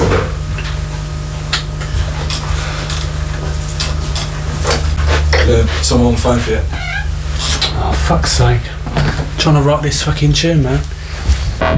Someone on the phone for you. Oh, fuck's sake. Trying to write this fucking tune, man.